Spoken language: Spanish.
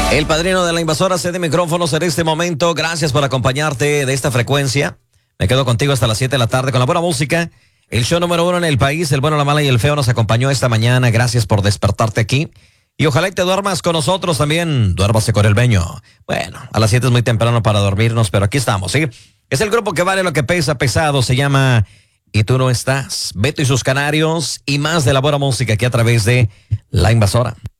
El padrino de la invasora cede micrófonos en este momento. Gracias por acompañarte de esta frecuencia. Me quedo contigo hasta las 7 de la tarde con la buena música. El show número 1 en el país, el bueno, la mala y el feo, nos acompañó esta mañana. Gracias por despertarte aquí. Y ojalá y te duermas con nosotros también. Duérmase con el Beño. Bueno, a las 7 es muy temprano para dormirnos, pero aquí estamos, ¿sí? Es el grupo que vale lo que pesa pesado. Se llama Y tú no estás. Beto y sus canarios y más de la buena música aquí a través de La Invasora.